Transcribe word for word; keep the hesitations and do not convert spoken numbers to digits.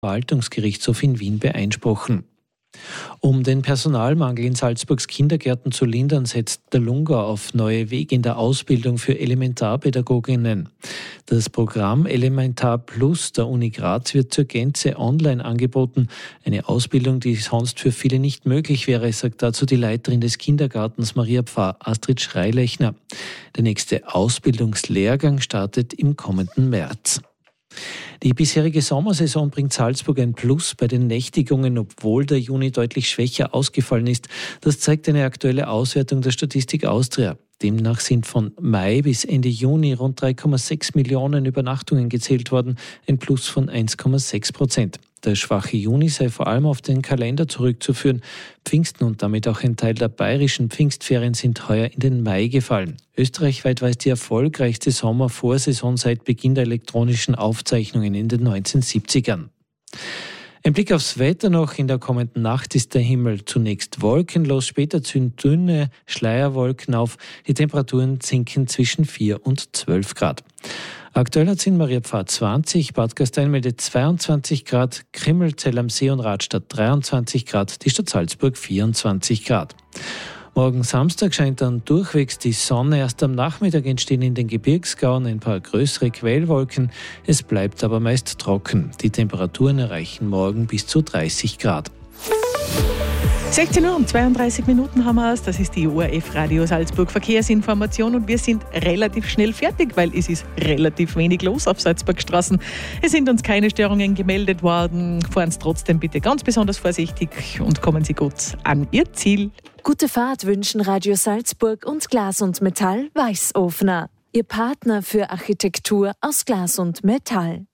Verwaltungsgerichtshof in Wien beeinspruchen. Um den Personalmangel in Salzburgs Kindergärten zu lindern, setzt der Lungau auf neue Wege in der Ausbildung für Elementarpädagoginnen. Das Programm Elementar Plus der Uni Graz wird zur Gänze online angeboten. Eine Ausbildung, die sonst für viele nicht möglich wäre, sagt dazu die Leiterin des Kindergartens Maria Pfarr, Astrid Schreilechner. Der nächste Ausbildungslehrgang startet im kommenden März. Die bisherige Sommersaison bringt Salzburg ein Plus bei den Nächtigungen, obwohl der Juni deutlich schwächer ausgefallen ist. Das zeigt eine aktuelle Auswertung der Statistik Austria. Demnach sind von Mai bis Ende Juni rund drei Komma sechs Millionen Übernachtungen gezählt worden, ein Plus von eins Komma sechs Prozent. Der schwache Juni sei vor allem auf den Kalender zurückzuführen. Pfingsten und damit auch ein Teil der bayerischen Pfingstferien sind heuer in den Mai gefallen. Österreichweit war es die erfolgreichste Sommervorsaison seit Beginn der elektronischen Aufzeichnungen in den neunzehnhundertsiebzigern. Ein Blick aufs Wetter noch. In der kommenden Nacht ist der Himmel zunächst wolkenlos, später ziehen dünne Schleierwolken auf. Die Temperaturen sinken zwischen vier und zwölf Grad. Aktuell hat es in Maria Pfarr zwanzig, Bad Gastein meldet zweiundzwanzig Grad, Krimmelzell am See und Radstadt dreiundzwanzig Grad, die Stadt Salzburg vierundzwanzig Grad. Morgen Samstag scheint dann durchwegs die Sonne. Erst am Nachmittag entstehen in den Gebirgsgauen ein paar größere Quellwolken. Es bleibt aber meist trocken. Die Temperaturen erreichen morgen bis zu dreißig Grad. sechzehn Uhr und zweiunddreißig Minuten haben wir es. Das ist die O R F Radio Salzburg Verkehrsinformation und wir sind relativ schnell fertig, weil es ist relativ wenig los auf Salzburgstraßen. Es sind uns keine Störungen gemeldet worden. Fahren Sie trotzdem bitte ganz besonders vorsichtig und kommen Sie gut an Ihr Ziel. Gute Fahrt wünschen Radio Salzburg und Glas und Metall Weißofner. Ihr Partner für Architektur aus Glas und Metall.